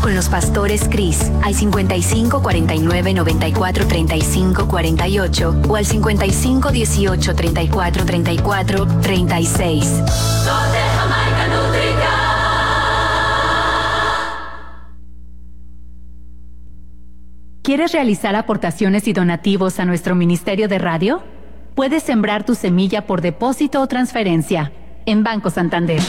con los pastores Cris al 55 49 94 35 48 o al 55 18 34 34 36. ¿Quieres realizar aportaciones y donativos a nuestro Ministerio de Radio? Puedes sembrar tu semilla por depósito o transferencia en Banco Santander.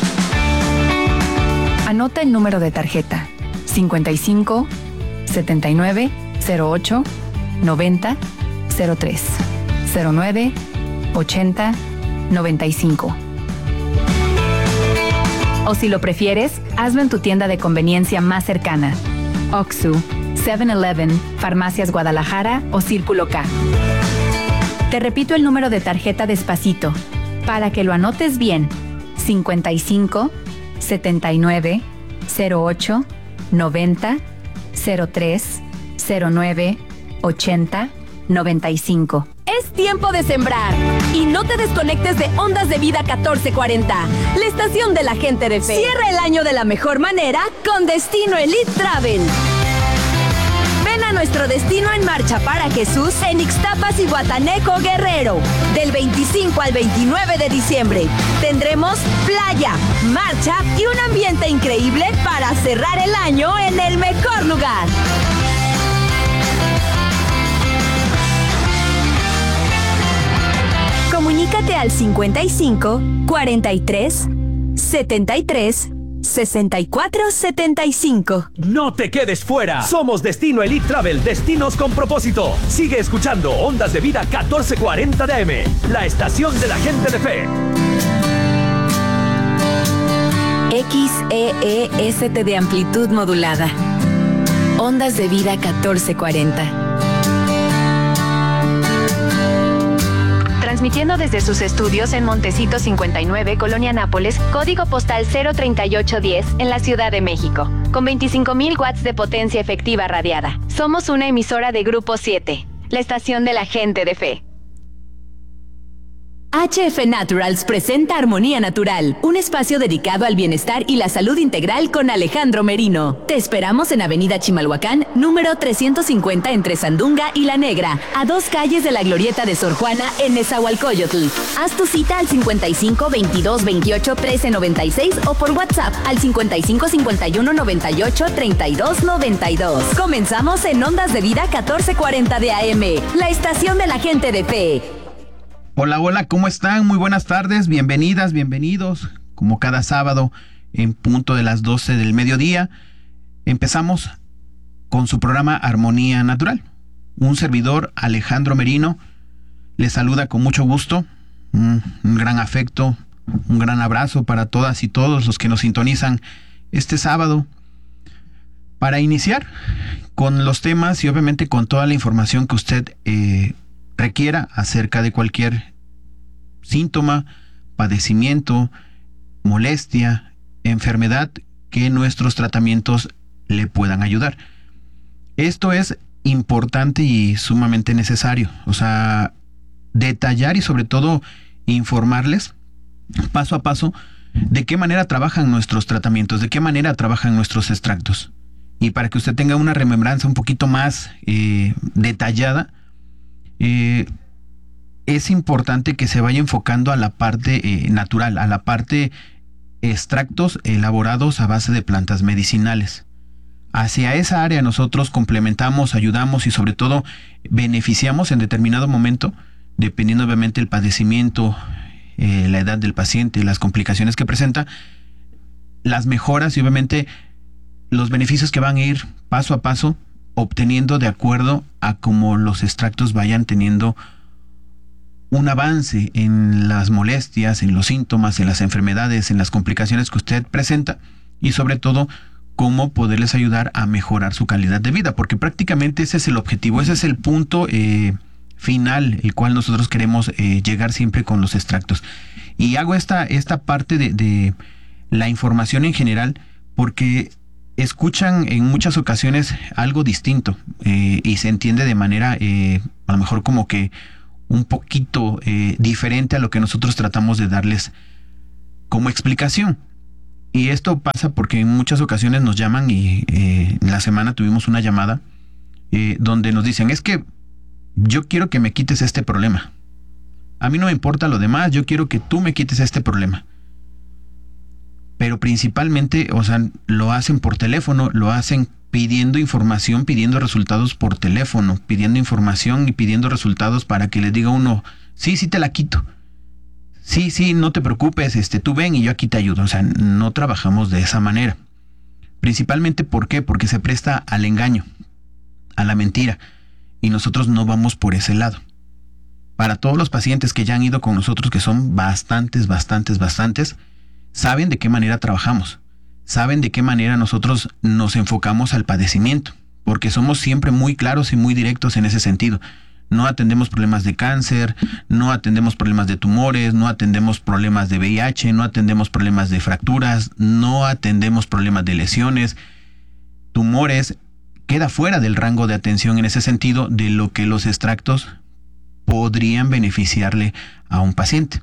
Anota el número de tarjeta 55 79 08 90 03 09 80 95. O si lo prefieres, hazlo en tu tienda de conveniencia más cercana: Oxxo, 7-Eleven, Farmacias Guadalajara o Círculo K. Te repito el número de tarjeta despacito para que lo anotes bien: 55 79 08 90 03 09 80 95. Es tiempo de sembrar y no te desconectes de Ondas de Vida 1440, la estación de la gente de fe. Cierra el año de la mejor manera con Destino Elite Travel. Ven a nuestro Destino en Marcha para Jesús en Ixtapas y Guataneco, Guerrero, del 25 al 29 de diciembre. Tendremos playa, marcha y un ambiente increíble para cerrar el año en el mejor lugar. Comunícate al 55 43 73 64 75. No te quedes fuera. Somos Destino Elite Travel, destinos con propósito. Sigue escuchando Ondas de Vida 1440 de AM, la estación de la gente de fe. XEEST de amplitud modulada. Ondas de Vida 1440. Transmitiendo desde sus estudios en Montecito 59, Colonia Nápoles, código postal 03810, en la Ciudad de México, con 25,000 watts de potencia efectiva radiada. Somos una emisora de Grupo 7, la estación de la gente de fe. HF Naturals presenta Armonía Natural, un espacio dedicado al bienestar y la salud integral con Alejandro Merino. Te esperamos en Avenida Chimalhuacán, número 350 entre Sandunga y La Negra, a 2 calles de la Glorieta de Sor Juana en Nezahualcóyotl. Haz tu cita al 55 22 28 13 96 o por WhatsApp al 55 51 98 32 92. Comenzamos en Ondas de Vida 1440 de AM, la estación de la gente de fe. Hola, hola, ¿cómo están? Muy buenas tardes, bienvenidas, bienvenidos. Como cada sábado, en punto de las 12 del mediodía, empezamos con su programa Armonía Natural. Un servidor, Alejandro Merino, les saluda con mucho gusto, un gran afecto, un gran abrazo para todas y todos los que nos sintonizan este sábado, para iniciar con los temas y obviamente con toda la información que usted requiera acerca de cualquier síntoma, padecimiento, molestia, enfermedad que nuestros tratamientos le puedan ayudar. Esto es importante y sumamente necesario, o sea, detallar y sobre todo informarles paso a paso de qué manera trabajan nuestros tratamientos, de qué manera trabajan nuestros extractos. Y para que usted tenga una remembranza un poquito más detallada, es importante que se vaya enfocando a la parte natural, a la parte extractos elaborados a base de plantas medicinales. Hacia esa área nosotros complementamos, ayudamos y sobre todo beneficiamos en determinado momento, dependiendo obviamente el padecimiento, la edad del paciente, las complicaciones que presenta, las mejoras y obviamente los beneficios que van a ir paso a paso obteniendo de acuerdo a cómo los extractos vayan teniendo un avance en las molestias, en los síntomas, en las enfermedades, en las complicaciones que usted presenta y sobre todo cómo poderles ayudar a mejorar su calidad de vida, porque prácticamente ese es el objetivo, ese es el punto final, el cual nosotros queremos llegar siempre con los extractos. Y hago esta parte de la información en general porque escuchan en muchas ocasiones algo distinto y se entiende de manera a lo mejor como que un poquito diferente a lo que nosotros tratamos de darles como explicación. Y esto pasa porque en muchas ocasiones nos llaman y en la semana tuvimos una llamada donde nos dicen, es que yo quiero que me quites este problema. A mí no me importa lo demás, yo quiero que tú me quites este problema. Pero principalmente, o sea, lo hacen por teléfono, lo hacen pidiendo información, pidiendo resultados por teléfono, pidiendo información y pidiendo resultados para que les diga uno, sí, te la quito. Sí, no te preocupes, tú ven y yo aquí te ayudo. O sea, no trabajamos de esa manera. Principalmente, ¿por qué? Porque se presta al engaño, a la mentira. Y nosotros no vamos por ese lado. Para todos los pacientes que ya han ido con nosotros, que son bastantes, saben de qué manera trabajamos. Saben de qué manera nosotros nos enfocamos al padecimiento. Porque somos siempre muy claros y muy directos en ese sentido. No atendemos problemas de cáncer, no atendemos problemas de tumores, no atendemos problemas de VIH, no atendemos problemas de fracturas, no atendemos problemas de lesiones, tumores. Queda fuera del rango de atención en ese sentido de lo que los extractos podrían beneficiarle a un paciente.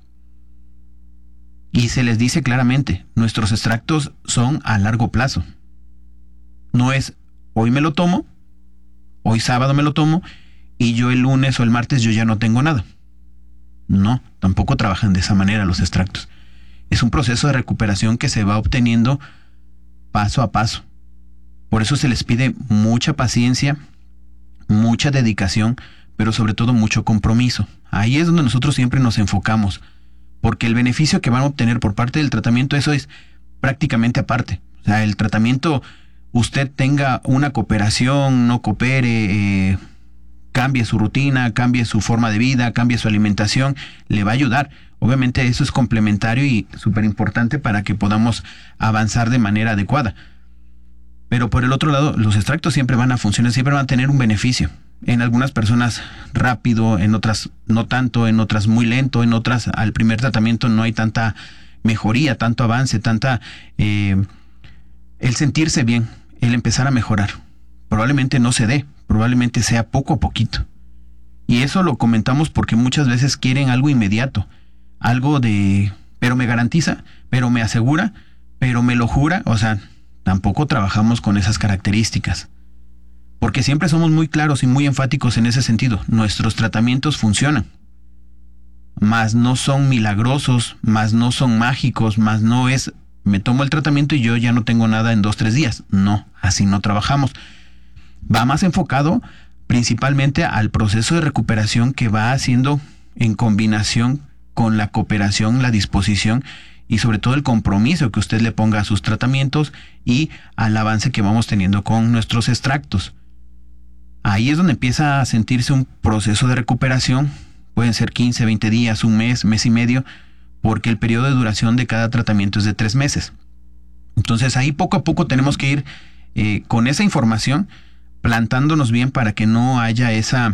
Y se les dice claramente, nuestros extractos son a largo plazo. No es hoy me lo tomo, hoy sábado me lo tomo, y yo el lunes o el martes yo ya no tengo nada. No, tampoco trabajan de esa manera los extractos. Es un proceso de recuperación que se va obteniendo paso a paso. Por eso se les pide mucha paciencia, mucha dedicación, pero sobre todo mucho compromiso. Ahí es donde nosotros siempre nos enfocamos, porque el beneficio que van a obtener por parte del tratamiento, eso es prácticamente aparte. O sea, el tratamiento, usted tenga una cooperación, no coopere, cambie su rutina, cambie su forma de vida, cambie su alimentación, le va a ayudar. Obviamente eso es complementario y súper importante para que podamos avanzar de manera adecuada. Pero por el otro lado, los extractos siempre van a funcionar, siempre van a tener un beneficio. En algunas personas rápido, en otras no tanto, en otras muy lento, en otras al primer tratamiento no hay tanta mejoría, tanto avance, el sentirse bien, el empezar a mejorar. Probablemente no se dé, probablemente sea poco a poquito. Y eso lo comentamos porque muchas veces quieren algo inmediato, algo de, pero me garantiza, pero me asegura, pero me lo jura. O sea, tampoco trabajamos con esas características. Porque siempre somos muy claros y muy enfáticos en ese sentido. Nuestros tratamientos funcionan. Mas no son milagrosos, mas no son mágicos, mas no es, me tomo el tratamiento y yo ya no tengo nada en 2-3 días. No, así no trabajamos. Va más enfocado principalmente al proceso de recuperación que va haciendo en combinación con la cooperación, la disposición y sobre todo el compromiso que usted le ponga a sus tratamientos y al avance que vamos teniendo con nuestros extractos. Ahí es donde empieza a sentirse un proceso de recuperación. Pueden ser 15, 20 días, un mes, mes y medio, porque el periodo de duración de cada tratamiento es de 3 meses. Entonces ahí poco a poco tenemos que ir con esa información, plantándonos bien para que no haya esa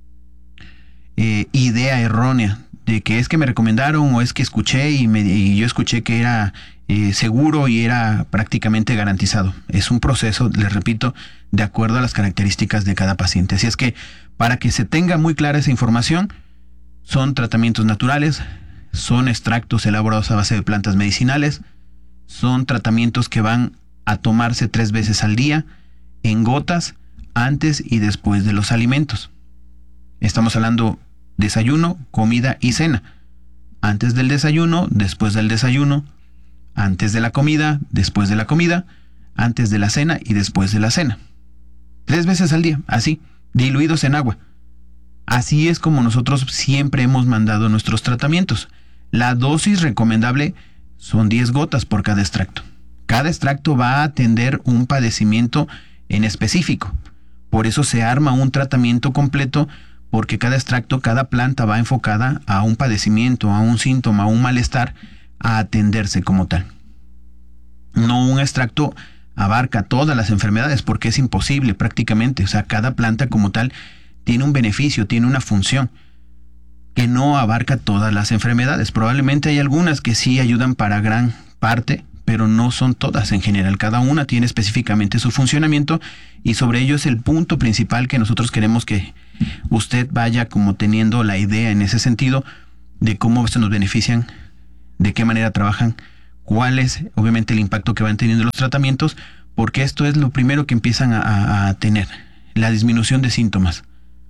idea errónea de que es que me recomendaron o es que escuché y yo escuché que era seguro y era prácticamente garantizado. Es un proceso, les repito, de acuerdo a las características de cada paciente. Así es que para que se tenga muy clara esa información, son tratamientos naturales, son extractos elaborados a base de plantas medicinales, son tratamientos que van a tomarse 3 veces al día, en gotas, antes y después de los alimentos. Estamos hablando desayuno, comida y cena. Antes del desayuno, después del desayuno, antes de la comida, después de la comida, antes de la cena y después de la cena. 3 veces al día, así, diluidos en agua. Así es como nosotros siempre hemos mandado nuestros tratamientos. La dosis recomendable son 10 gotas por cada extracto. Cada extracto va a atender un padecimiento en específico. Por eso se arma un tratamiento completo, porque cada extracto, cada planta va enfocada a un padecimiento, a un síntoma, a un malestar, a atenderse como tal. No un extracto abarca todas las enfermedades, porque es imposible prácticamente. O sea, cada planta como tal tiene un beneficio, tiene una función que no abarca todas las enfermedades. Probablemente hay algunas que sí ayudan para gran parte, pero no son todas en general. Cada una tiene específicamente su funcionamiento y sobre ello es el punto principal que nosotros queremos que usted vaya como teniendo la idea en ese sentido de cómo se nos benefician, de qué manera trabajan, cuál es obviamente el impacto que van teniendo los tratamientos, porque esto es lo primero que empiezan a tener, la disminución de síntomas.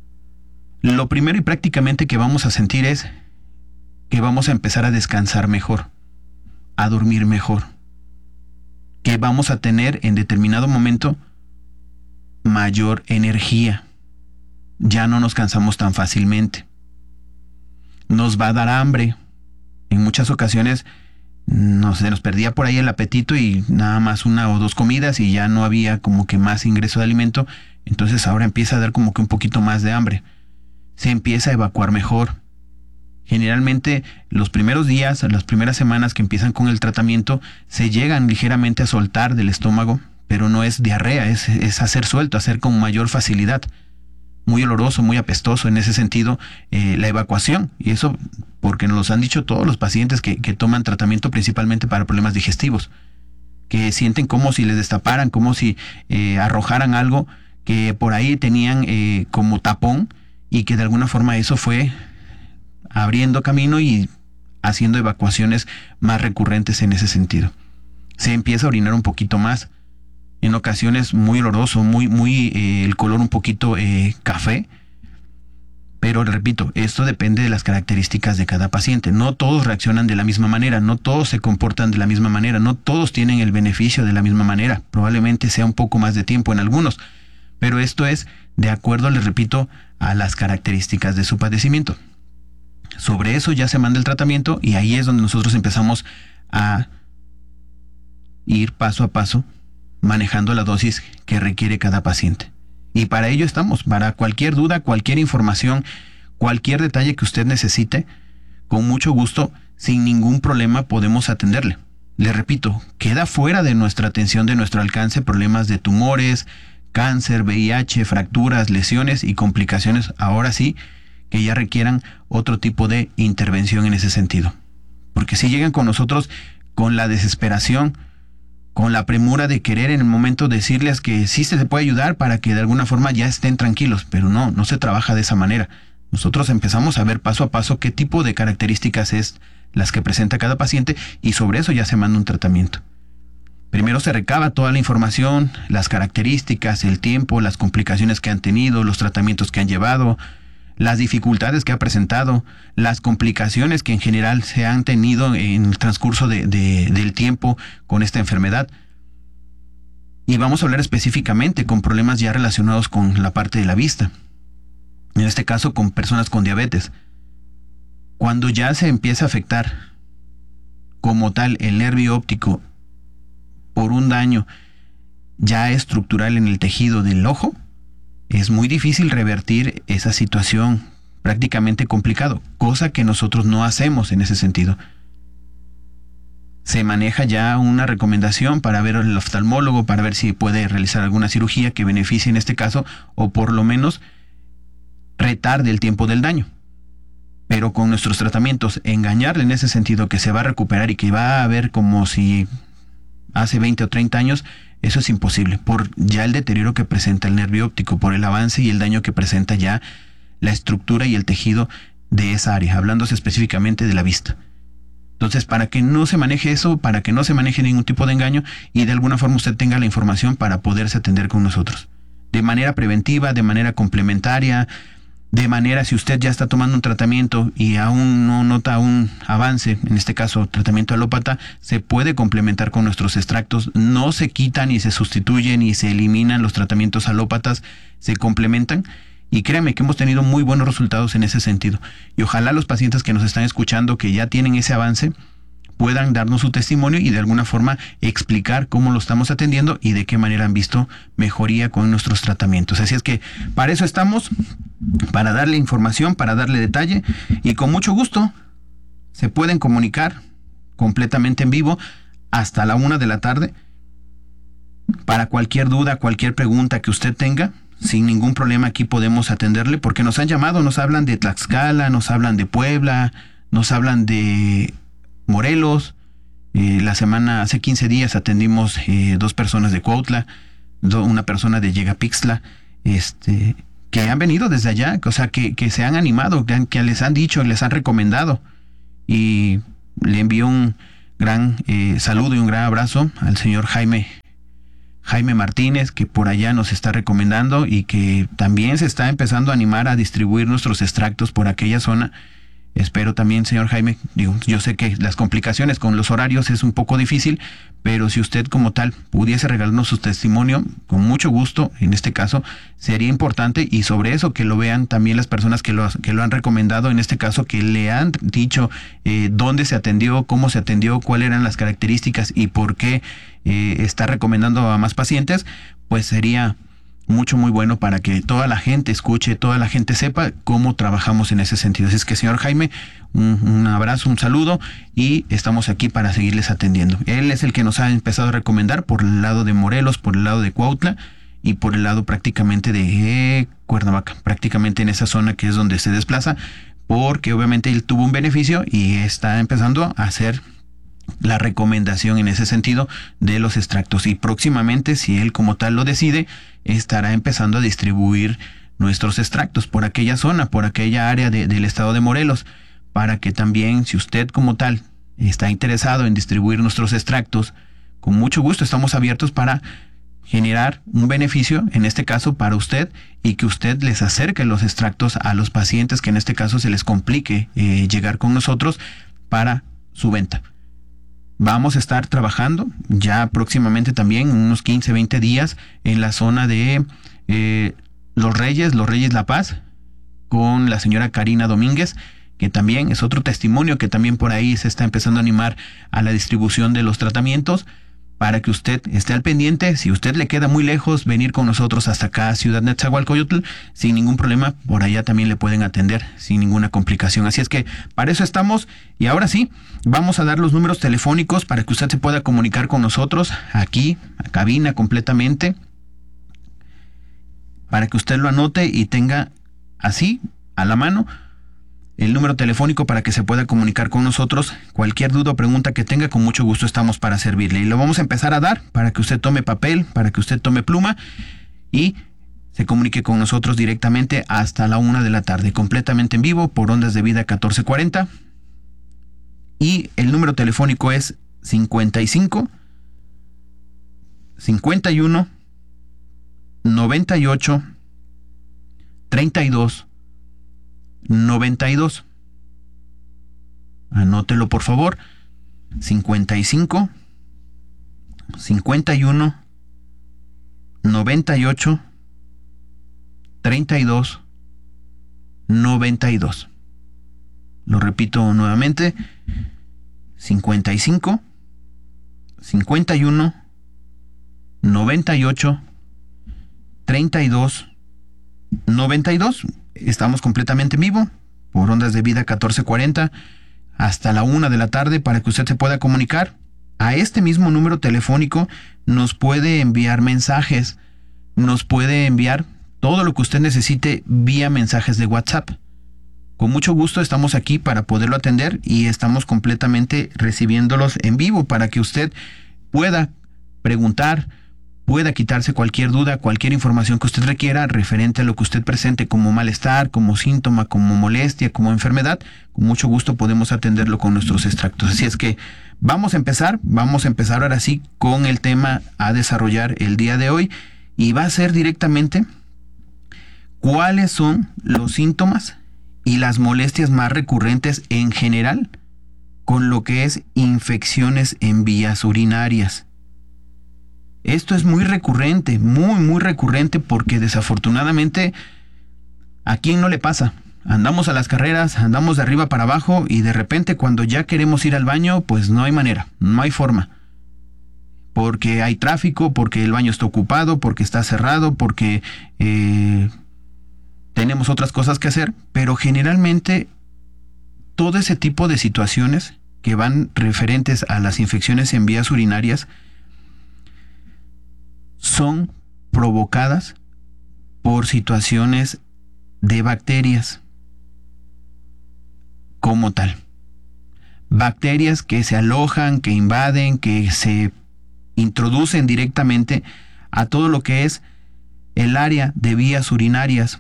Lo primero y prácticamente que vamos a sentir es que vamos a empezar a descansar mejor, a dormir mejor, que vamos a tener en determinado momento mayor energía. Ya no nos cansamos tan fácilmente. Nos va a dar hambre. En muchas ocasiones se nos perdía por ahí el apetito y nada más 1 o 2 comidas y ya no había como que más ingreso de alimento. Entonces ahora empieza a dar como que un poquito más de hambre. Se empieza a evacuar mejor. Generalmente los primeros días, las primeras semanas que empiezan con el tratamiento, se llegan ligeramente a soltar del estómago, pero no es diarrea, es hacer suelto, hacer con mayor facilidad. Muy oloroso, muy apestoso en ese sentido, la evacuación. Y eso porque nos lo han dicho todos los pacientes que toman tratamiento principalmente para problemas digestivos, que sienten como si les destaparan, como si arrojaran algo que por ahí tenían como tapón y que de alguna forma eso fue abriendo camino y haciendo evacuaciones más recurrentes en ese sentido. Se empieza a orinar un poquito más, en ocasiones muy oloroso, el color un poquito café, pero repito, esto depende de las características de cada paciente. No todos reaccionan de la misma manera, no todos se comportan de la misma manera, no todos tienen el beneficio de la misma manera. Probablemente sea un poco más de tiempo en algunos, pero esto es de acuerdo, les repito, a las características de su padecimiento. Sobre eso ya se manda el tratamiento y ahí es donde nosotros empezamos a ir paso a paso manejando la dosis que requiere cada paciente. Y para ello estamos, para cualquier duda, cualquier información, cualquier detalle que usted necesite, con mucho gusto, sin ningún problema podemos atenderle. Le repito, queda fuera de nuestra atención, de nuestro alcance, problemas de tumores, cáncer, VIH, fracturas, lesiones y complicaciones, ahora sí, que ya requieran otro tipo de intervención en ese sentido. Porque si llegan con nosotros con la desesperación, con la premura de querer en el momento decirles que sí se puede ayudar para que de alguna forma ya estén tranquilos, pero no se trabaja de esa manera. Nosotros empezamos a ver paso a paso qué tipo de características es las que presenta cada paciente y sobre eso ya se manda un tratamiento. Primero se recaba toda la información, las características, el tiempo, las complicaciones que han tenido, los tratamientos que han llevado, las dificultades que ha presentado, las complicaciones que en general se han tenido en el transcurso del tiempo con esta enfermedad. Y vamos a hablar específicamente con problemas ya relacionados con la parte de la vista. En este caso con personas con diabetes. Cuando ya se empieza a afectar como tal el nervio óptico por un daño ya estructural en el tejido del ojo, es muy difícil revertir esa situación, prácticamente complicado, cosa que nosotros no hacemos en ese sentido. Se maneja ya una recomendación para ver al oftalmólogo, para ver si puede realizar alguna cirugía que beneficie en este caso, o por lo menos retarde el tiempo del daño. Pero con nuestros tratamientos, engañarle en ese sentido que se va a recuperar y que va a ver como si hace 20 o 30 años, eso es imposible, por ya el deterioro que presenta el nervio óptico, por el avance y el daño que presenta ya la estructura y el tejido de esa área, hablándose específicamente de la vista. Entonces, para que no se maneje eso, para que no se maneje ningún tipo de engaño y de alguna forma usted tenga la información para poderse atender con nosotros. De manera preventiva, de manera complementaria, de manera si usted ya está tomando un tratamiento y aún no nota un avance, en este caso tratamiento alópata, se puede complementar con nuestros extractos. No se quitan ni se sustituyen ni se eliminan los tratamientos alópatas, se complementan y créanme que hemos tenido muy buenos resultados en ese sentido. Y ojalá los pacientes que nos están escuchando que ya tienen ese avance puedan darnos su testimonio y de alguna forma explicar cómo lo estamos atendiendo y de qué manera han visto mejoría con nuestros tratamientos. Así es que para eso estamos, para darle información, para darle detalle y con mucho gusto se pueden comunicar completamente en vivo hasta la 1 de la tarde para cualquier duda, cualquier pregunta que usted tenga. Sin ningún problema aquí podemos atenderle porque nos han llamado, nos hablan de Tlaxcala, nos hablan de Puebla, nos hablan de Morelos. Hace 15 días atendimos 2 personas de Cuautla, una persona de Yegapixtla, que han venido desde allá, o sea, que se han animado, que les han dicho, les han recomendado. Y le envío un gran saludo y un gran abrazo al señor Jaime Martínez, que por allá nos está recomendando y que también se está empezando a animar a distribuir nuestros extractos por aquella zona. Espero también, señor Jaime, yo sé que las complicaciones con los horarios es un poco difícil, pero si usted como tal pudiese regalarnos su testimonio, con mucho gusto, en este caso, sería importante, y sobre eso que lo vean también las personas que lo han recomendado, en este caso, que le han dicho dónde se atendió, cómo se atendió, cuáles eran las características y por qué está recomendando a más pacientes, pues sería muy bueno para que toda la gente escuche, toda la gente sepa cómo trabajamos en ese sentido. Así es que, señor Jaime, un abrazo, un saludo, y estamos aquí para seguirles atendiendo. Él es el que nos ha empezado a recomendar por el lado de Morelos, por el lado de Cuautla y por el lado prácticamente de Cuernavaca, prácticamente en esa zona que es donde se desplaza, porque obviamente él tuvo un beneficio y está empezando a hacer la recomendación en ese sentido de los extractos, y próximamente, si él como tal lo decide, estará empezando a distribuir nuestros extractos por aquella zona, por aquella área del estado de Morelos, para que también, si usted como tal está interesado en distribuir nuestros extractos, con mucho gusto estamos abiertos para generar un beneficio, en este caso para usted, y que usted les acerque los extractos a los pacientes que en este caso se les complique llegar con nosotros para su venta. Vamos a estar trabajando ya próximamente también, unos 15, 20 días, en la zona de Los Reyes La Paz, con la señora Karina Domínguez, que también es otro testimonio que también por ahí se está empezando a animar a la distribución de los tratamientos, para que usted esté al pendiente. Si usted le queda muy lejos, venir con nosotros hasta acá, Ciudad Nezahualcóyotl, sin ningún problema, por allá también le pueden atender sin ninguna complicación. Así es que para eso estamos, y ahora sí, vamos a dar los números telefónicos para que usted se pueda comunicar con nosotros aquí, a cabina completamente, para que usted lo anote y tenga así a la mano el número telefónico para que se pueda comunicar con nosotros. Cualquier duda o pregunta que tenga, con mucho gusto estamos para servirle. Y lo vamos a empezar a dar para que usted tome papel, para que usted tome pluma y se comunique con nosotros directamente hasta la 1 de la tarde, completamente en vivo por Ondas de Vida 1440. Y el número telefónico es 55 51 98 32 92. Anótelo por favor. 55 51 98 32 92. Lo repito nuevamente. 55 51 98 32 92. Estamos completamente en vivo por Ondas de Vida 1440 hasta la 1 de la tarde para que usted se pueda comunicar. A este mismo número telefónico nos puede enviar mensajes, nos puede enviar todo lo que usted necesite vía mensajes de WhatsApp. Con mucho gusto estamos aquí para poderlo atender y estamos completamente recibiéndolos en vivo para que usted pueda preguntar, pueda quitarse cualquier duda, cualquier información que usted requiera referente a lo que usted presente como malestar, como síntoma, como molestia, como enfermedad. Con mucho gusto podemos atenderlo con nuestros extractos. Así es que vamos a empezar ahora sí con el tema a desarrollar el día de hoy, y va a ser directamente cuáles son los síntomas y las molestias más recurrentes en general con lo que es infecciones en vías urinarias. Esto es muy recurrente, muy recurrente, porque desafortunadamente ¿a quién no le pasa? Andamos a las carreras, andamos de arriba para abajo y de repente cuando ya queremos ir al baño, pues no hay manera, no hay forma. Porque hay tráfico, porque el baño está ocupado, porque está cerrado, porque tenemos otras cosas que hacer, pero generalmente todo ese tipo de situaciones que van referentes a las infecciones en vías urinarias son provocadas por situaciones de bacterias como tal. Bacterias que se alojan, que invaden, que se introducen directamente a todo lo que es el área de vías urinarias,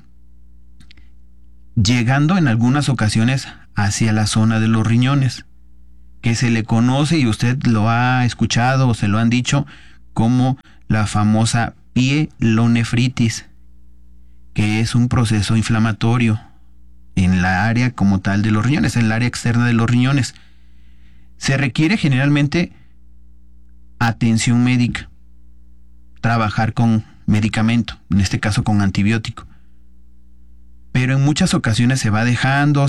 llegando en algunas ocasiones hacia la zona de los riñones. que se le conoce, y usted lo ha escuchado o se lo han dicho, como la famosa pielonefritis, que es un proceso inflamatorio en la área como tal de los riñones, en el área externa de los riñones. Se requiere generalmente atención médica, trabajar con medicamento, en este caso con antibiótico. Pero en muchas ocasiones se va dejando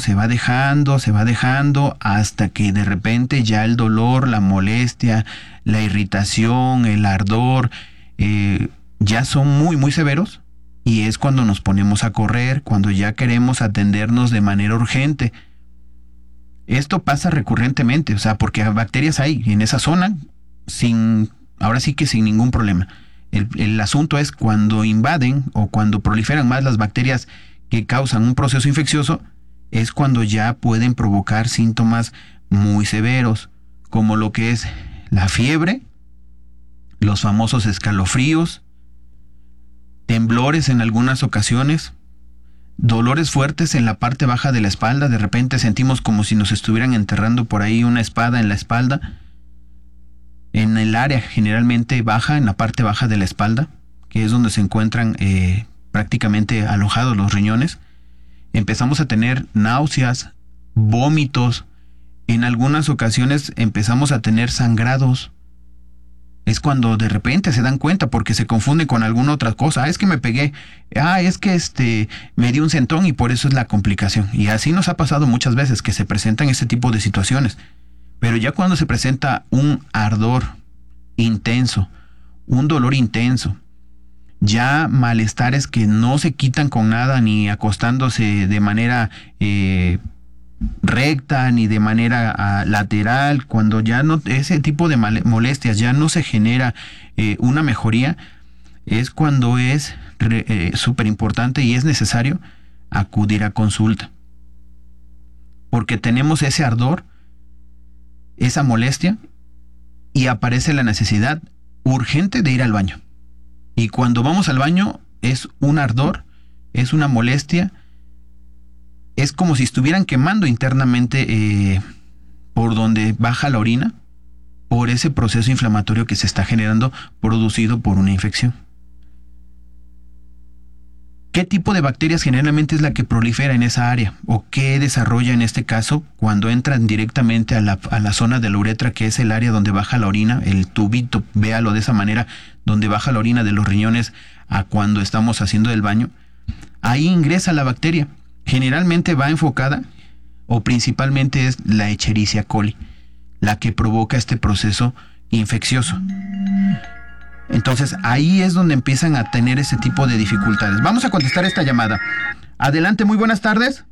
hasta que de repente ya el dolor, la molestia, la irritación, el ardor, ya son muy, muy severos, y es cuando nos ponemos a correr, cuando ya queremos atendernos de manera urgente. Esto pasa recurrentemente, o sea, porque bacterias hay en esa zona, ahora sí que sin ningún problema. El asunto es cuando invaden o cuando proliferan más las bacterias que causan un proceso infeccioso, es cuando ya pueden provocar síntomas muy severos, como lo que es la fiebre, los famosos escalofríos, temblores en algunas ocasiones, dolores fuertes en la parte baja de la espalda. De repente sentimos como si nos estuvieran enterrando por ahí una espada en la espalda, en el área generalmente baja, en la parte baja de la espalda, que es donde se encuentran prácticamente alojados los riñones. Empezamos a tener náuseas, vómitos, en algunas ocasiones empezamos a tener sangrados. Es cuando de repente se dan cuenta, porque se confunde con alguna otra cosa. Es que me pegué, es que me di un sentón y por eso es la complicación. Y así nos ha pasado muchas veces que se presentan ese tipo de situaciones. Pero ya cuando se presenta un ardor intenso, un dolor intenso, ya malestares que no se quitan con nada, ni acostándose de manera recta, ni de manera lateral, cuando ya no, ese tipo de molestias ya no se genera una mejoría, es cuando es súper importante y es necesario acudir a consulta. Porque tenemos ese ardor, esa molestia, y aparece la necesidad urgente de ir al baño. Y cuando vamos al baño es un ardor, es una molestia, es como si estuvieran quemando internamente por donde baja la orina, por ese proceso inflamatorio que se está generando producido por una infección. ¿Qué tipo de bacterias generalmente es la que prolifera en esa área? ¿O qué desarrolla en este caso cuando entran directamente a la zona de la uretra, que es el área donde baja la orina, el tubito, véalo de esa manera, donde baja la orina de los riñones a cuando estamos haciendo el baño? Ahí ingresa la bacteria. Generalmente va enfocada, o principalmente es la Escherichia coli, la que provoca este proceso infeccioso. Entonces ahí es donde empiezan a tener ese tipo de dificultades. Vamos a contestar esta llamada. Adelante, muy buenas tardes.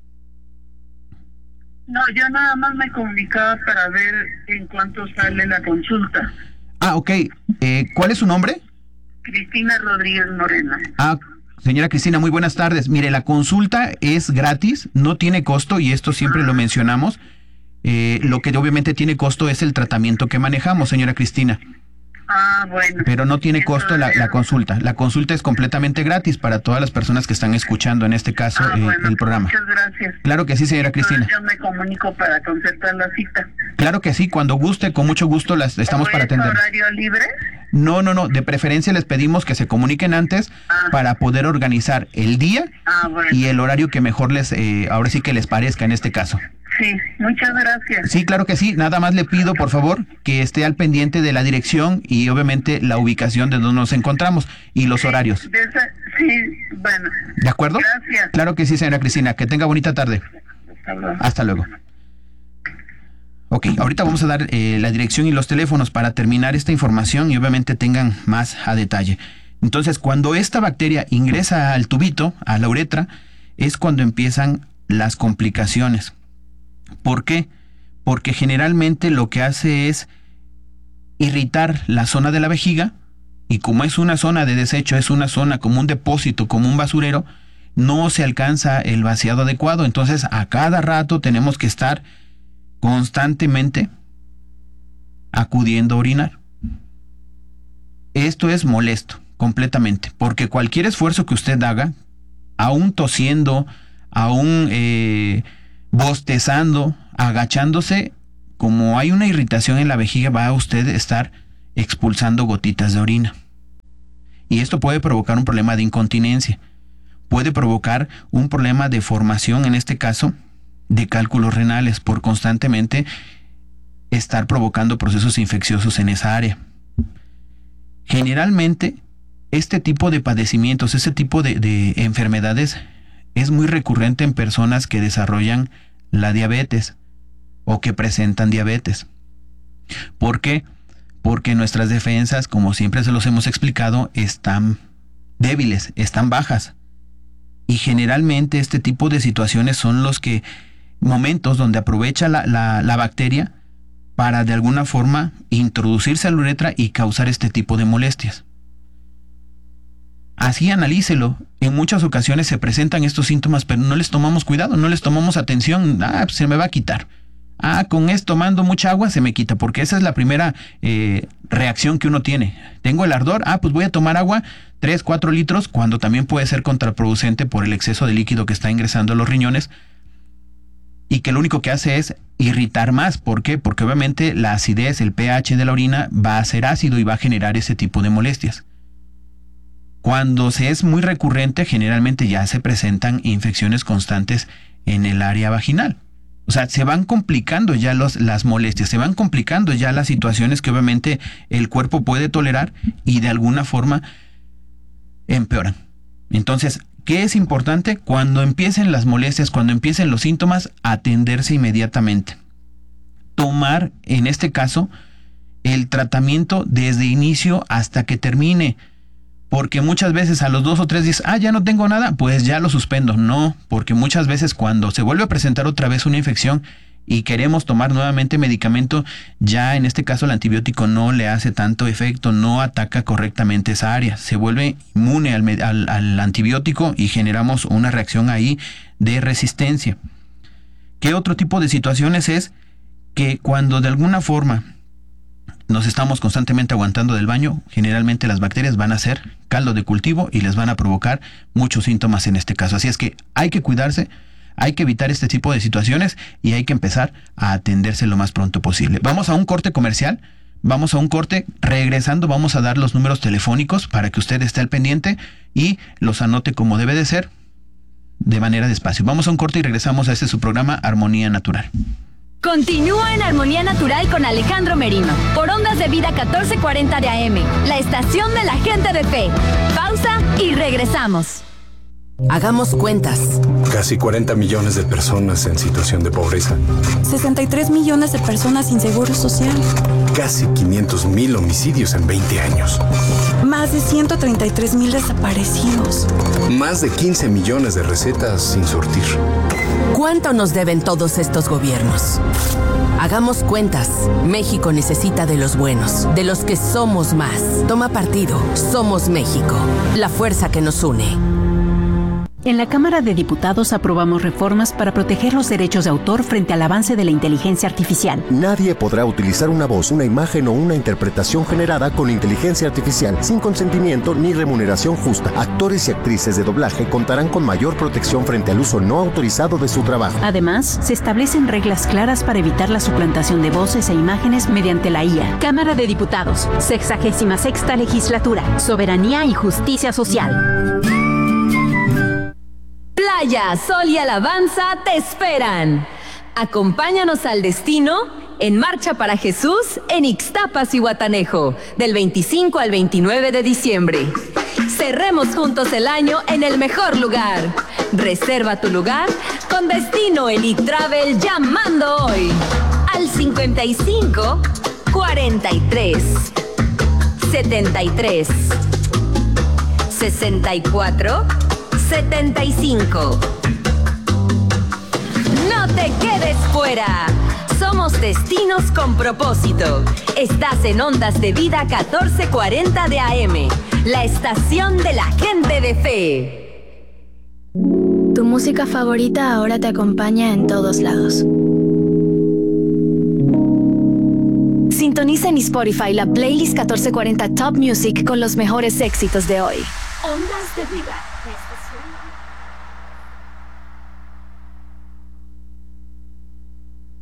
No, yo nada más me comunicaba para ver en cuánto sale la consulta. Ok. ¿Cuál es su nombre? Cristina Rodríguez Moreno. Señora Cristina, muy buenas tardes. Mire, la consulta es gratis, no tiene costo, y esto siempre lo mencionamos. Lo que obviamente tiene costo es el tratamiento que manejamos, señora Cristina. Bueno. Pero no tiene costo la consulta. La consulta es completamente gratis para todas las personas que están escuchando, en este caso, el programa. Muchas gracias. Claro que sí, señora Cristina. Yo me comunico para concertar la cita. Claro que sí, cuando guste, con mucho gusto estamos para atender. ¿Es horario libre? No. De preferencia les pedimos que se comuniquen antes para poder organizar el día y el horario que mejor ahora sí que les parezca en este caso. Sí, muchas gracias. Sí, claro que sí. Nada más le pido, por favor, que esté al pendiente de la dirección y obviamente la ubicación de donde nos encontramos y los horarios. Sí, bueno. ¿De acuerdo? Gracias. Claro que sí, señora Cristina. Que tenga bonita tarde. Hasta luego. Ok, ahorita vamos a dar la dirección y los teléfonos para terminar esta información y obviamente tengan más a detalle. Entonces, cuando esta bacteria ingresa al tubito, a la uretra, es cuando empiezan las complicaciones. ¿Por qué? Porque generalmente lo que hace es irritar la zona de la vejiga, y como es una zona de desecho, es una zona como un depósito, como un basurero, no se alcanza el vaciado adecuado. Entonces a cada rato tenemos que estar constantemente acudiendo a orinar. Esto es molesto completamente, porque cualquier esfuerzo que usted haga, aún tosiendo, aún bostezando, agachándose, como hay una irritación en la vejiga, va a usted estar expulsando gotitas de orina. Y esto puede provocar un problema de incontinencia. Puede provocar un problema de formación, en este caso, de cálculos renales, por constantemente estar provocando procesos infecciosos en esa área. Generalmente, este tipo de padecimientos, este tipo de enfermedades es muy recurrente en personas que desarrollan la diabetes o que presentan diabetes. ¿Por qué? Porque nuestras defensas, como siempre se los hemos explicado, están débiles, están bajas. Y generalmente este tipo de situaciones son los momentos donde aprovecha la bacteria para de alguna forma introducirse a la uretra y causar este tipo de molestias. Así analícelo. En muchas ocasiones se presentan estos síntomas, pero no les tomamos cuidado, no les tomamos atención. Pues se me va a quitar. Con esto tomando mucha agua se me quita, porque esa es la primera reacción que uno tiene. Tengo el ardor, pues voy a tomar agua 3-4 litros, cuando también puede ser contraproducente por el exceso de líquido que está ingresando a los riñones y que lo único que hace es irritar más. ¿Por qué? Porque obviamente la acidez, el pH de la orina va a ser ácido y va a generar ese tipo de molestias. Cuando se es muy recurrente, generalmente ya se presentan infecciones constantes en el área vaginal. O sea, se van complicando ya las molestias, se van complicando ya las situaciones que obviamente el cuerpo puede tolerar y de alguna forma empeoran. Entonces, ¿qué es importante? Cuando empiecen las molestias, cuando empiecen los síntomas, atenderse inmediatamente. Tomar, en este caso, el tratamiento desde inicio hasta que termine. Porque muchas veces a los 2 o 3 días, ya no tengo nada, pues ya lo suspendo. No, porque muchas veces cuando se vuelve a presentar otra vez una infección y queremos tomar nuevamente medicamento, ya en este caso el antibiótico no le hace tanto efecto, no ataca correctamente esa área. Se vuelve inmune al antibiótico y generamos una reacción ahí de resistencia. ¿Qué otro tipo de situaciones es? Que cuando de alguna forma nos estamos constantemente aguantando del baño, generalmente las bacterias van a ser caldo de cultivo y les van a provocar muchos síntomas en este caso. Así es que hay que cuidarse, hay que evitar este tipo de situaciones y hay que empezar a atenderse lo más pronto posible. Vamos a un corte comercial, regresando vamos a dar los números telefónicos para que usted esté al pendiente y los anote como debe de ser, de manera despacio. Vamos a un corte y regresamos a su programa Armonía Natural. Continúa en Armonía Natural con Alejandro Merino, por Ondas de Vida 1440 de AM, la estación de la gente de fe. Pausa y regresamos. Hagamos cuentas. Casi 40 millones de personas en situación de pobreza. 63 millones de personas sin seguro social. Casi 500,000 homicidios en 20 años. Más de 133,000 desaparecidos. Más de 15 millones de recetas sin surtir. ¿Cuánto nos deben todos estos gobiernos? Hagamos cuentas. México necesita de los buenos, de los que somos más. Toma partido. Somos México. La fuerza que nos une. En la Cámara de Diputados aprobamos reformas para proteger los derechos de autor frente al avance de la inteligencia artificial. Nadie podrá utilizar una voz, una imagen o una interpretación generada con inteligencia artificial sin consentimiento ni remuneración justa. Actores y actrices de doblaje contarán con mayor protección frente al uso no autorizado de su trabajo. Además, se establecen reglas claras para evitar la suplantación de voces e imágenes mediante la IA. Cámara de Diputados, 66ª Legislatura, Soberanía y Justicia Social. Playa, sol y alabanza te esperan. Acompáñanos al destino en Marcha para Jesús en Ixtapas y Guatanejo, del 25 al 29 de diciembre. Cerremos juntos el año en el mejor lugar. Reserva tu lugar con Destino Elite Travel llamando hoy al 55 43 73 64 75. No te quedes fuera. Somos destinos con propósito. Estás en Ondas de Vida 1440 de AM, la estación de la gente de fe. Tu música favorita ahora te acompaña en todos lados. Sintoniza en Spotify la playlist 1440 Top Music con los mejores éxitos de hoy. Ondas de Vida.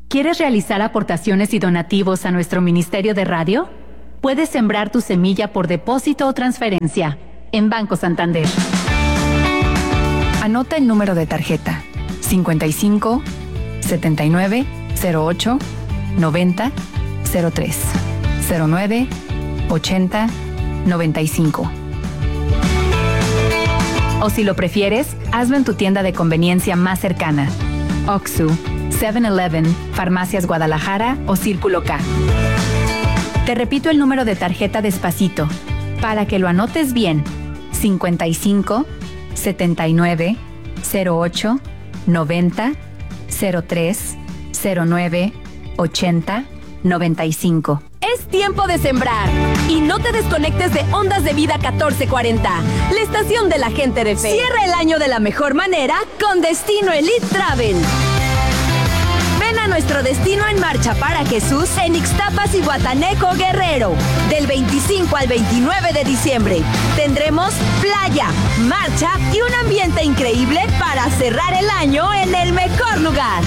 ¿Quieres realizar aportaciones y donativos a nuestro Ministerio de Radio? Puedes sembrar tu semilla por depósito o transferencia en Banco Santander. Anota el número de tarjeta: 55 79 08 90 03 09 80 95. O si lo prefieres, hazlo en tu tienda de conveniencia más cercana: OXXU, 7-Eleven, Farmacias Guadalajara o Círculo K. Te repito el número de tarjeta despacito, para que lo anotes bien: 55 79 08 90 03 09 80 95. Es tiempo de sembrar y no te desconectes de Ondas de Vida 1440, la estación de la gente de fe. Cierra el año de la mejor manera con Destino Elite Travel. Ven a nuestro Destino en Marcha para Jesús en Ixtapas y Guatanejo, Guerrero, del 25 al 29 de diciembre. Tendremos playa, marcha y un ambiente increíble para cerrar el año en el mejor lugar.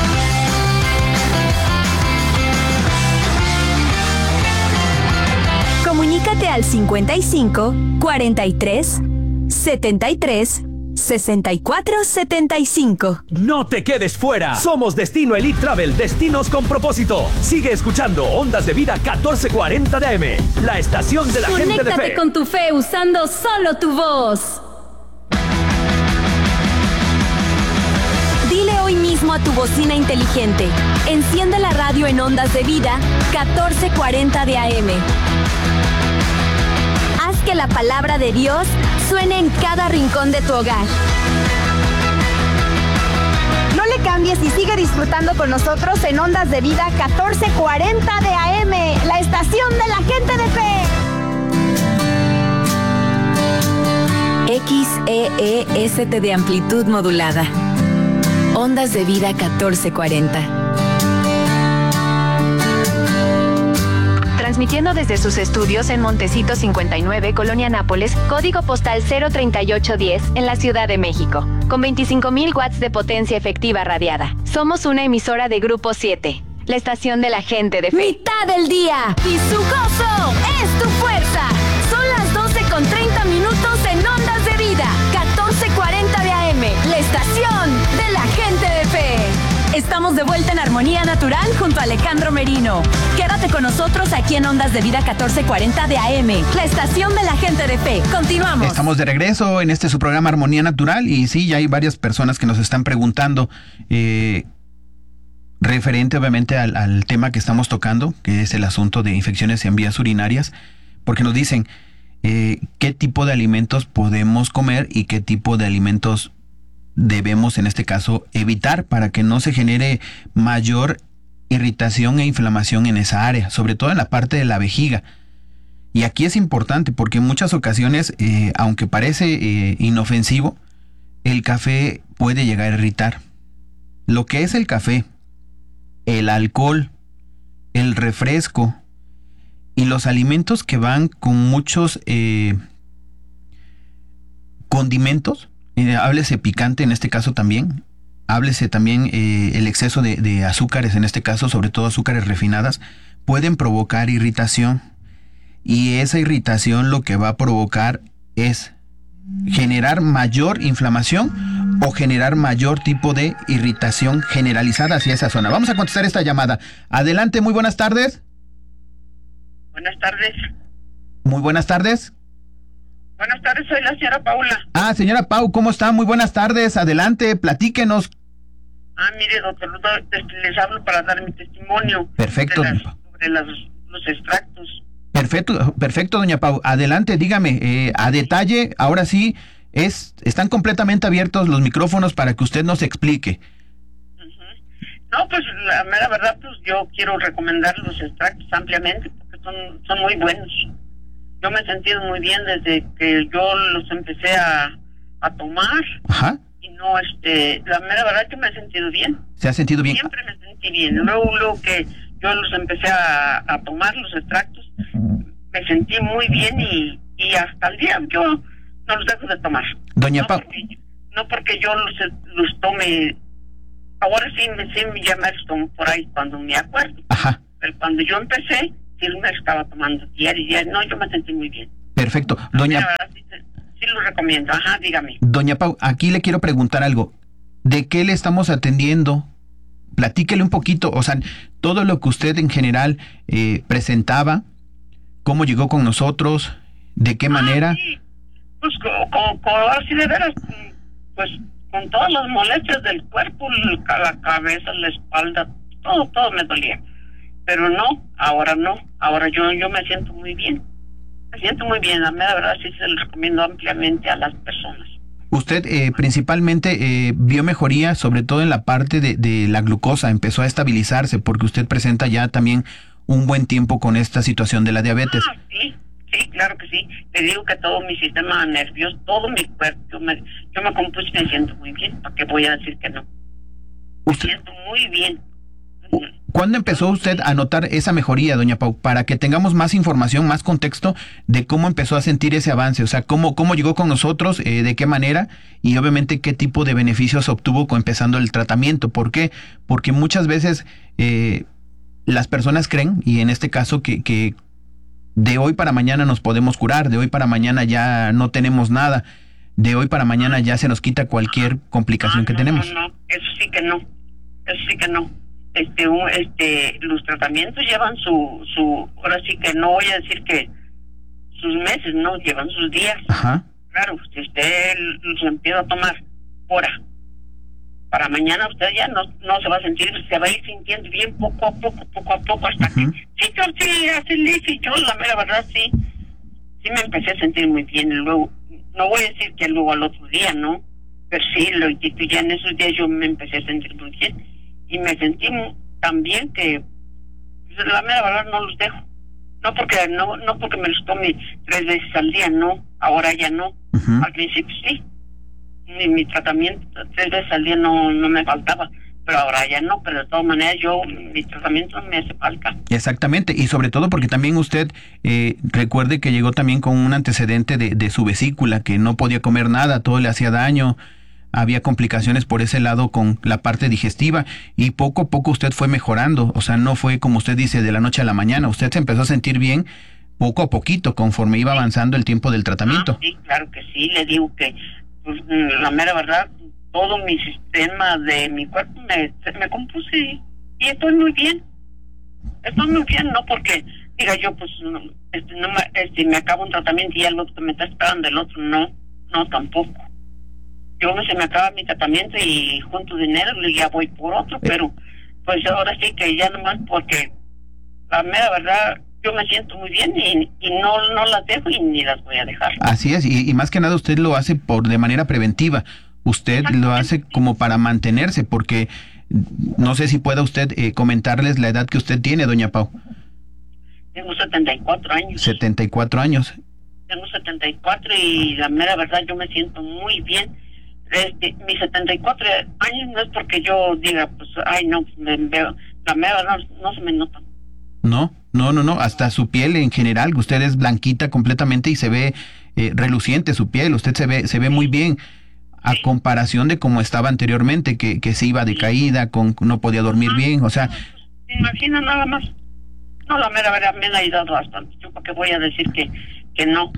Comunícate al 55 43 73 64 75. No te quedes fuera. Somos Destino Elite Travel, destinos con propósito. Sigue escuchando Ondas de Vida 1440 de AM, la estación de la gente de fe. Conéctate con tu fe usando solo tu voz. Dile hoy mismo a tu bocina inteligente: enciende la radio en Ondas de Vida 1440 de AM. Haz que la palabra de Dios suene en cada rincón de tu hogar. No le cambies y sigue disfrutando con nosotros en Ondas de Vida 1440 de AM, la estación de la gente de fe. XEEST de amplitud modulada. Ondas de Vida 1440. Transmitiendo desde sus estudios en Montecito 59, Colonia Nápoles, código postal 03810, en la Ciudad de México, con 25,000 watts de potencia efectiva radiada. Somos una emisora de Grupo 7, la estación de la gente de fe. ¡Mitad del día! ¡Y su gozo es tu fuerza! Son las 12:30 en Ondas de Vida 1440 de AM, la estación de la gente de fe. Estamos de vuelta en Armonía Natural junto a Alejandro Merino. Quédate con nosotros aquí en Ondas de Vida 1440 de AM, la estación de la gente de fe. Continuamos. Estamos de regreso en su programa Armonía Natural, y sí, ya hay varias personas que nos están preguntando referente obviamente al tema que estamos tocando, que es el asunto de infecciones en vías urinarias, porque nos dicen qué tipo de alimentos podemos comer y qué tipo de alimentos debemos en este caso evitar para que no se genere mayor irritación e inflamación en esa área, sobre todo en la parte de la vejiga. Y aquí es importante porque en muchas ocasiones, aunque parece inofensivo, el café puede llegar a irritar. Lo que es el café, el alcohol, el refresco y los alimentos que van con muchos condimentos, háblese picante en este caso también, háblese también el exceso de azúcares en este caso, sobre todo azúcares refinadas, pueden provocar irritación, y esa irritación lo que va a provocar es generar mayor inflamación o generar mayor tipo de irritación generalizada hacia esa zona. Vamos a contestar esta llamada. Adelante, muy buenas tardes. Buenas tardes. Muy buenas tardes. Buenas tardes, soy la señora Paula. Ah, señora Pau, ¿cómo está? Muy buenas tardes, adelante, platíquenos. Mire, doctor, les hablo para dar mi testimonio. Perfecto. Sobre los extractos. Perfecto, doña Pau, adelante, dígame, a detalle, ahora sí, están completamente abiertos los micrófonos para que usted nos explique. No, pues la mera verdad, pues yo quiero recomendar los extractos ampliamente, porque son muy buenos. Yo me he sentido muy bien desde que yo los empecé a tomar. Ajá. Y no, la mera verdad que me he sentido bien. ¿Se ha sentido bien? Siempre me sentí bien. Luego que yo los empecé a tomar, los extractos, me sentí muy bien y hasta el día yo no los dejo de tomar. Doña Pau. No porque yo los tome Ahora sí ya me tomo por ahí cuando me acuerdo. Ajá. Pero cuando yo empecé, sí me estaba tomando diario. No, yo me sentí muy bien. Perfecto. Doña... La verdad, sí lo recomiendo. Ajá, dígame. Doña Pau, aquí le quiero preguntar algo. ¿De qué le estamos atendiendo? Platíquele un poquito, o sea, todo lo que usted en general presentaba, cómo llegó con nosotros, de qué manera. Sí. Pues ahora sí de veras, pues con todas las molestias del cuerpo, la cabeza, la espalda, todo me dolía. Pero no, ahora yo me siento muy bien. Me siento muy bien, la verdad sí se lo recomiendo ampliamente a las personas. Usted principalmente vio mejoría, sobre todo en la parte de la glucosa, empezó a estabilizarse porque usted presenta ya también un buen tiempo con esta situación de la diabetes. Sí, claro que sí. Te digo que todo mi sistema nervioso, todo mi cuerpo, yo me compuse y me siento muy bien. ¿Para qué voy a decir que no? Me siento muy bien. ¿Cuándo empezó usted a notar esa mejoría, doña Pau? Para que tengamos más información, más contexto de cómo empezó a sentir ese avance, o sea, cómo llegó con nosotros, de qué manera y obviamente qué tipo de beneficios obtuvo empezando el tratamiento. ¿Por qué? Porque muchas veces las personas creen, y en este caso que de hoy para mañana nos podemos curar, de hoy para mañana ya no tenemos nada, de hoy para mañana ya se nos quita cualquier complicación que tenemos. No, eso sí que no. Los tratamientos llevan su ahora sí que no voy a decir que sus meses, no, llevan sus días. Ajá. Claro, si usted los empieza a tomar ahora, para mañana usted ya no se va a sentir, se va a ir sintiendo bien poco a poco hasta que yo la mera verdad sí me empecé a sentir muy bien. Y luego, no voy a decir que luego al otro día, ¿no? Pero sí, ya en esos días yo me empecé a sentir muy bien. Y me sentí tan bien que la mera verdad no los dejo. No porque me los tome 3 veces al día, no. Ahora ya no. Uh-huh. Al principio sí. Mi tratamiento 3 veces al día no me faltaba. Pero ahora ya no. Pero de todas maneras mi tratamiento me hace falta. Exactamente. Y sobre todo porque también usted recuerde que llegó también con un antecedente de su vesícula, que no podía comer nada, todo le hacía daño. Había complicaciones por ese lado con la parte digestiva y poco a poco usted fue mejorando, o sea, no fue como usted dice de la noche a la mañana, usted se empezó a sentir bien poco a poquito conforme iba avanzando el tiempo del tratamiento. Sí, claro que sí, le digo que pues, la mera verdad, todo mi sistema de mi cuerpo me compuse y estoy muy bien, no porque diga yo pues me acabo un tratamiento y el otro me está esperando el otro, no tampoco. Yo se me acaba mi tratamiento y junto dinero y ya voy por otro, pero pues ahora sí que ya nomás porque la mera verdad yo me siento muy bien y no las dejo y ni las voy a dejar. Así es, y más que nada usted lo hace de manera preventiva, usted lo hace como para mantenerse, porque no sé si pueda usted comentarles la edad que usted tiene, doña Pau. Tengo 74 años. 74 años. Tengo 74 y la mera verdad yo me siento muy bien. Mis 74 años no es porque yo diga, pues, ay, no, me veo, la mera verdad no se me nota. No, hasta su piel en general, usted es blanquita completamente y se ve reluciente su piel, usted se ve muy bien, a comparación de como estaba anteriormente, que se iba de caída, no podía dormir bien, o sea... Imagina nada más. No, la mera verdad me ha ayudado bastante, yo porque voy a decir que no.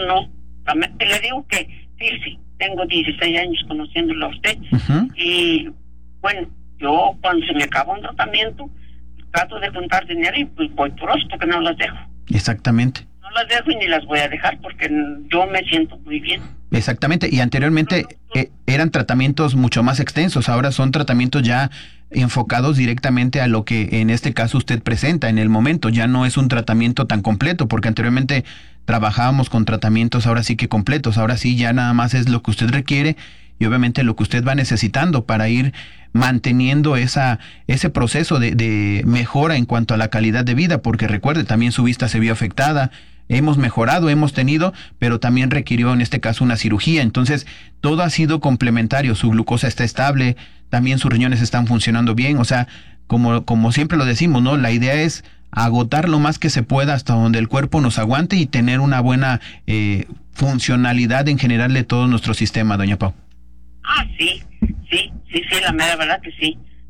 Le digo que, sí, tengo 16 años conociéndolo a usted. Uh-huh. Y bueno, yo cuando se me acaba un tratamiento trato de juntar dinero y pues voy por eso porque no las dejo. Exactamente. No las dejo y ni las voy a dejar porque yo me siento muy bien. Exactamente, y anteriormente eran tratamientos mucho más extensos, ahora son tratamientos ya enfocados directamente a lo que en este caso usted presenta en el momento, ya no es un tratamiento tan completo, porque anteriormente trabajábamos con tratamientos ahora sí que completos, ahora sí ya nada más es lo que usted requiere y obviamente lo que usted va necesitando para ir manteniendo ese proceso de mejora en cuanto a la calidad de vida, porque recuerde, también su vista se vio afectada, hemos mejorado, hemos tenido, pero también requirió en este caso una cirugía, entonces todo ha sido complementario, su glucosa está estable, también sus riñones están funcionando bien, o sea, como siempre lo decimos, ¿no? La idea es agotar lo más que se pueda hasta donde el cuerpo nos aguante y tener una buena funcionalidad en general de todo nuestro sistema, doña Pau. Sí, la mera verdad que sí.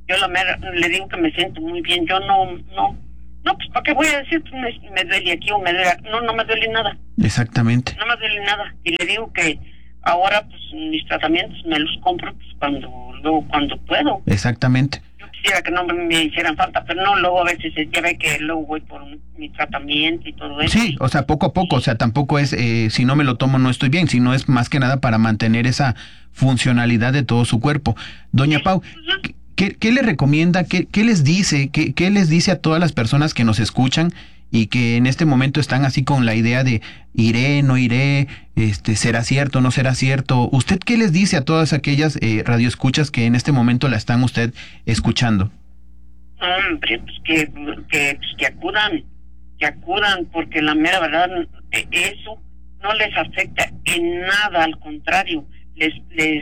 Yo le digo que me siento muy bien. Yo no, pues ¿para qué voy a decir? Me duele aquí o me duele. No me duele nada. Exactamente. No me duele nada. Y le digo que ahora pues mis tratamientos me los compro pues cuando puedo. Exactamente. Yo quisiera que no me hicieran falta, pero no, luego a veces ya ve que luego voy por mi tratamiento y todo eso. Sí, o sea, poco a poco, o sea, tampoco es si no me lo tomo no estoy bien, sino es más que nada para mantener esa funcionalidad de todo su cuerpo. Doña Pau, ¿qué le recomienda? ¿Qué les dice? ¿Qué les dice a todas las personas que nos escuchan y que en este momento están así con la idea de iré, no iré, será cierto, no será cierto? ¿Usted qué les dice a todas aquellas radioescuchas que en este momento la están usted escuchando? Hombre, pues que acudan, porque la mera verdad, eso no les afecta en nada, al contrario, les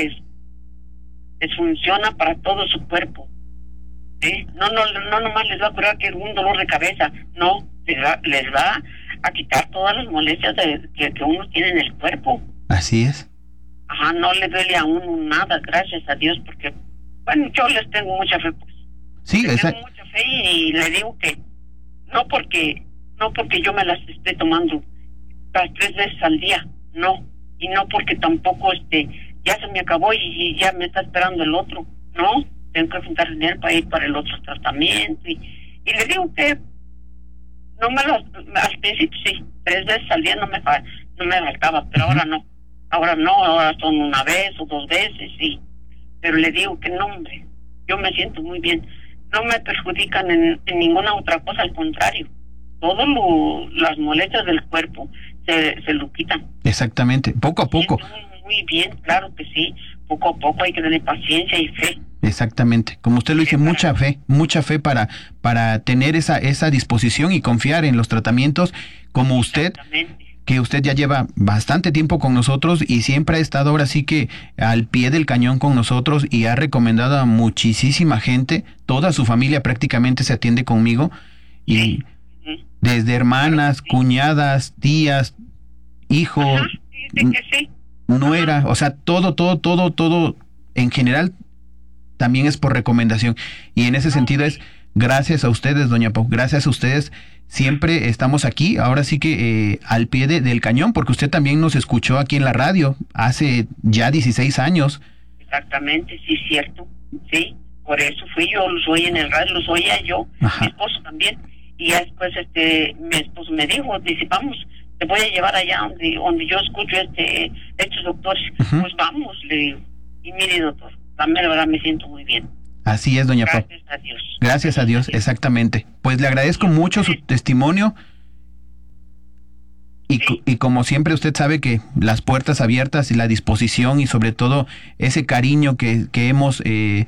funciona para todo su cuerpo. No nomás les va a curar que un dolor de cabeza, no, les va a quitar todas las molestias que uno tiene en el cuerpo. Así es. Ajá, no le duele a uno nada, gracias a Dios, porque, bueno, yo les tengo mucha fe, pues. Sí, tengo mucha fe y le digo que no porque yo me las esté tomando las 3 veces al día, no, y no porque tampoco ya se me acabó y ya me está esperando el otro, no, tengo que juntar dinero para ir para el otro tratamiento y le digo que no al principio sí, 3 veces al día no me faltaba, pero ahora son 1 vez o 2 veces, sí, pero le digo que no, hombre, yo me siento muy bien, no me perjudican en ninguna otra cosa, al contrario, todas las molestias del cuerpo se lo quitan. Exactamente, poco a poco. Muy bien, claro que sí, poco a poco hay que tener paciencia y fe. Exactamente, como usted lo dice, mucha fe para tener esa disposición y confiar en los tratamientos como usted, que usted ya lleva bastante tiempo con nosotros y siempre ha estado ahora sí que al pie del cañón con nosotros y ha recomendado a muchísima gente, toda su familia prácticamente se atiende conmigo y desde hermanas, cuñadas, tías, hijos, nuera, o sea, todo en general también es por recomendación y en ese sentido es gracias a ustedes, doña Pau, gracias a ustedes siempre estamos aquí, ahora sí que al pie del cañón, porque usted también nos escuchó aquí en la radio hace ya 16 años. Exactamente, sí, cierto, sí, por eso yo los oí en el radio, los oía yo, mi esposo también, y ya después mi esposo me dijo, dice, vamos, te voy a llevar allá donde yo escucho estos doctores, pues vamos, le digo, y mire doctor, también la verdad me siento muy bien. Así es, doña Pau. Gracias a Dios. Gracias a Dios, exactamente. Pues le agradezco mucho su testimonio y como siempre usted sabe que las puertas abiertas y la disposición y sobre todo ese cariño que hemos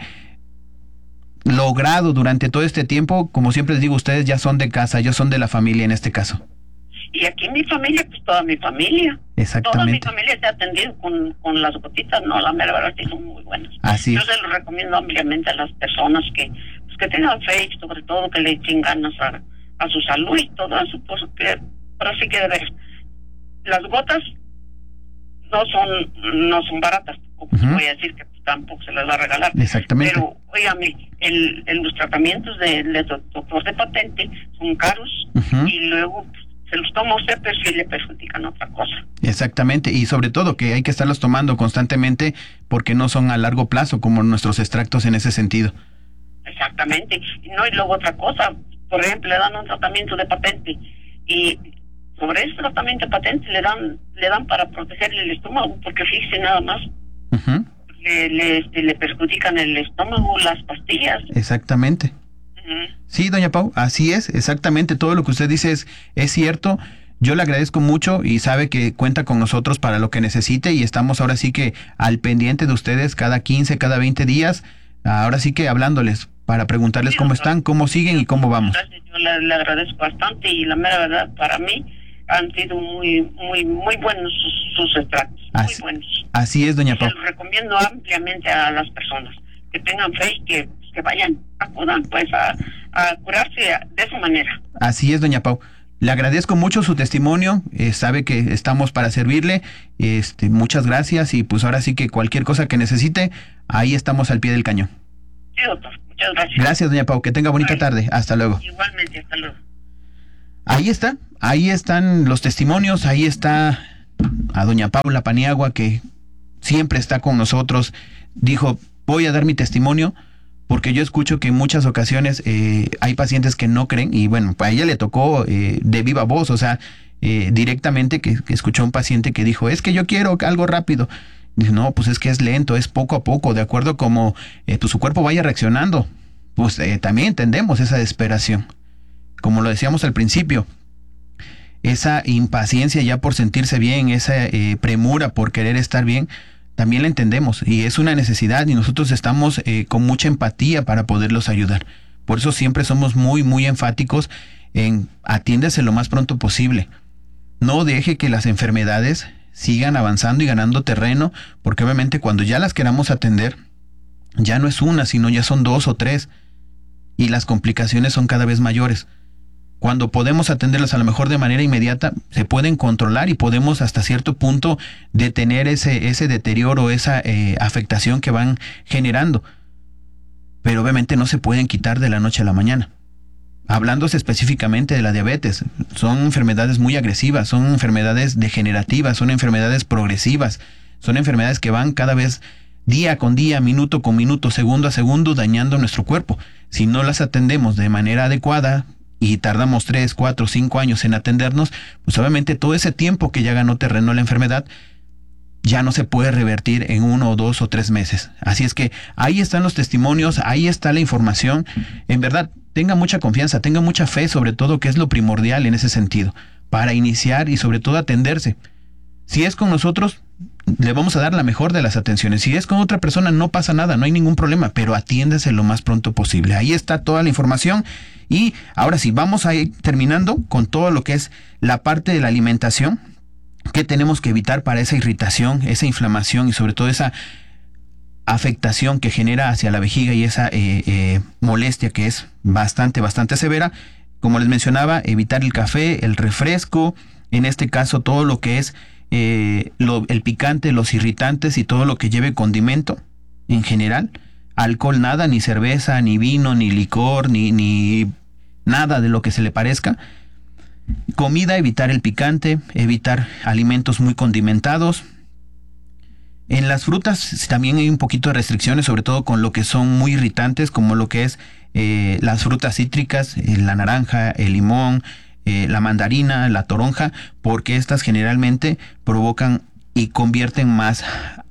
logrado durante todo este tiempo, como siempre les digo, ustedes ya son de casa, ya son de la familia en este caso. Y aquí mi familia, pues toda mi familia. Exactamente. Toda mi familia se ha atendido con las gotitas, no, la mera verdad que son muy buenas. Así Yo es. se lo recomiendo ampliamente a las personas que tengan fe y sobre todo que le echen ganas a su salud y todo eso, pues pero sí que de ver, las gotas no son baratas, voy a decir que tampoco se las va a regalar. Exactamente. Pero, óigame, los tratamientos del doctor de patente son caros y luego se los toma usted, pero sí le perjudican otra cosa. Exactamente, y sobre todo que hay que estarlos tomando constantemente porque no son a largo plazo como nuestros extractos en ese sentido. Exactamente, y luego otra cosa, por ejemplo, le dan un tratamiento de patente y sobre ese tratamiento de patente le dan para protegerle el estómago, porque fíjese nada más, le perjudican el estómago, las pastillas. Exactamente. Sí, doña Pau, así es, exactamente, todo lo que usted dice es cierto. Yo le agradezco mucho y sabe que cuenta con nosotros para lo que necesite y estamos ahora sí que al pendiente de ustedes cada 15, cada 20 días, ahora sí que hablándoles para preguntarles cómo están, cómo siguen y cómo vamos. Yo le agradezco bastante y la mera verdad, para mí han sido muy buenos sus extractos, muy buenos. Así es, doña Pau. Se los recomiendo ampliamente a las personas que tengan fe y que vayan, acudan pues a curarse de esa manera. Así es, doña Pau. Le agradezco mucho su testimonio, sabe que estamos para servirle, muchas gracias y pues ahora sí que cualquier cosa que necesite, ahí estamos al pie del cañón. Sí, doctor. Muchas gracias. Gracias, doña Pau. Que tenga bonita tarde. Hasta luego. Igualmente, hasta luego. Ahí están los testimonios. Ahí está a doña Paula Paniagua, que siempre está con nosotros. Dijo, voy a dar mi testimonio, porque yo escucho que en muchas ocasiones hay pacientes que no creen, y bueno, a ella le tocó de viva voz, o sea, directamente que escuchó a un paciente que dijo, es que yo quiero algo rápido. Dice, no, pues es que es lento, es poco a poco, de acuerdo como pues su cuerpo vaya reaccionando. Pues también entendemos esa desesperación. Como lo decíamos al principio, esa impaciencia ya por sentirse bien, esa premura por querer estar bien, también la entendemos, y es una necesidad, y nosotros estamos con mucha empatía para poderlos ayudar. Por eso siempre somos muy, muy enfáticos en atiéndese lo más pronto posible. No deje que las enfermedades sigan avanzando y ganando terreno, porque obviamente cuando ya las queramos atender, ya no es una, sino ya son 2 o 3, y las complicaciones son cada vez mayores. Cuando podemos atenderlas a lo mejor de manera inmediata, se pueden controlar y podemos hasta cierto punto detener ese deterioro, esa afectación que van generando. Pero obviamente no se pueden quitar de la noche a la mañana. Hablándose específicamente de la diabetes, son enfermedades muy agresivas, son enfermedades degenerativas, son enfermedades progresivas, son enfermedades que van cada vez día con día, minuto con minuto, segundo a segundo, dañando nuestro cuerpo. Si no las atendemos de manera adecuada, y tardamos 3, 4, 5 años en atendernos, pues obviamente todo ese tiempo que ya ganó terreno la enfermedad ya no se puede revertir en 1 o 2 o 3 meses. Así es que ahí están los testimonios, ahí está la información. En verdad, tenga mucha confianza, tenga mucha fe, sobre todo, que es lo primordial en ese sentido, para iniciar y sobre todo atenderse. Si es con nosotros, le vamos a dar la mejor de las atenciones. Si es con otra persona, no pasa nada, no hay ningún problema, pero atiéndese lo más pronto posible. Ahí está toda la información. Y ahora sí, vamos a ir terminando con todo lo que es la parte de la alimentación, que tenemos que evitar para esa irritación, esa inflamación y sobre todo esa afectación que genera hacia la vejiga y esa molestia que es bastante severa. Como les mencionaba, evitar el café, el refresco, en este caso todo lo que es el picante, los irritantes y todo lo que lleve condimento en general. Alcohol nada, ni cerveza, ni vino, ni licor, ni nada de lo que se le parezca. Comida, evitar el picante, evitar alimentos muy condimentados. En las frutas también hay un poquito de restricciones, sobre todo con lo que son muy irritantes, como lo que es las frutas cítricas, la naranja, el limón, la mandarina, la toronja, porque estas generalmente provocan y convierten más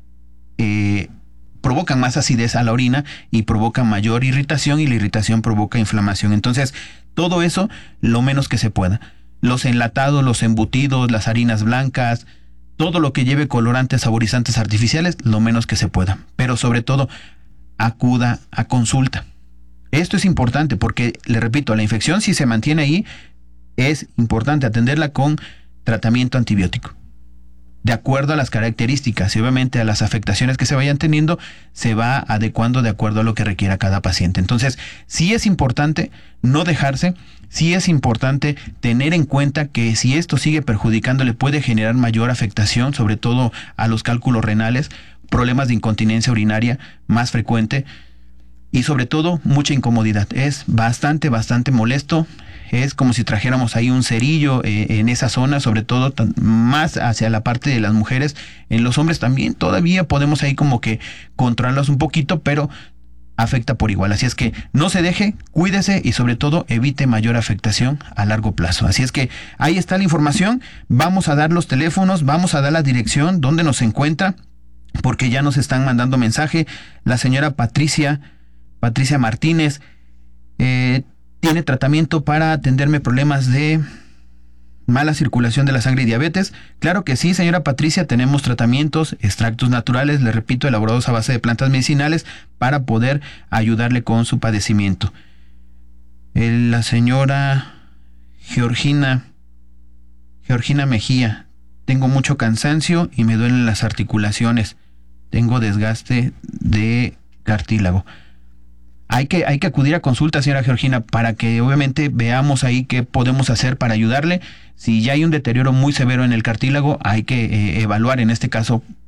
provocan más acidez a la orina y provocan mayor irritación, y la irritación provoca inflamación. Entonces, todo eso lo menos que se pueda. Los enlatados, los embutidos, las harinas blancas, todo lo que lleve colorantes, saborizantes artificiales, lo menos que se pueda. Pero sobre todo, acuda a consulta. Esto es importante porque, le repito, la infección, si se mantiene ahí, es importante atenderla con tratamiento antibiótico, de acuerdo a las características y obviamente a las afectaciones que se vayan teniendo, se va adecuando de acuerdo a lo que requiera cada paciente. Entonces, sí es importante no dejarse, sí es importante tener en cuenta que si esto sigue perjudicándole, puede generar mayor afectación, sobre todo a los cálculos renales, problemas de incontinencia urinaria más frecuente y sobre todo mucha incomodidad. Es bastante molesto. Es como si trajéramos ahí un cerillo en esa zona, sobre todo más hacia la parte de las mujeres. En los hombres también todavía podemos ahí como que controlarlos un poquito, pero afecta por igual. Así es que no se deje, cuídese y sobre todo evite mayor afectación a largo plazo. Así es que ahí está la información. Vamos a dar los teléfonos, vamos a dar la dirección donde nos encuentra, porque ya nos están mandando mensaje. La señora Patricia Martínez tiene tratamiento para atenderme problemas de mala circulación de la sangre y diabetes. Claro que sí, señora Patricia, tenemos tratamientos, extractos naturales, le repito, elaborados a base de plantas medicinales para poder ayudarle con su padecimiento. La señora Georgina Mejía, tengo mucho cansancio y me duelen las articulaciones, tengo desgaste de cartílago. Hay que acudir a consulta, señora Georgina, para que obviamente veamos ahí qué podemos hacer para ayudarle. Si ya hay un deterioro muy severo en el cartílago, hay que evaluar en este caso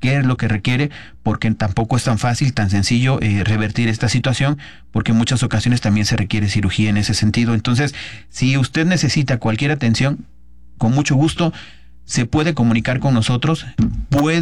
qué es lo que requiere, porque tampoco es tan fácil, tan sencillo revertir esta situación, porque en muchas ocasiones también se requiere cirugía en ese sentido. Entonces, si usted necesita cualquier atención, con mucho gusto se puede comunicar con nosotros, puede